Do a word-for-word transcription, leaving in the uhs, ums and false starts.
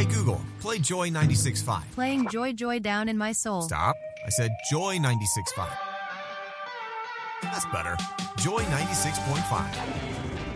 Hey, Google, play Joy ninety-six point five. Playing Joy Joy down in my soul. Stop. I said Joy ninety-six point five. That's better. Joy ninety-six point five.